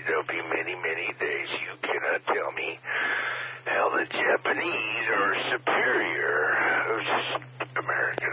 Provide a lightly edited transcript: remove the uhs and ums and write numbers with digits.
there'll be many, many days you cannot tell me how the Japanese are superior. It was just America.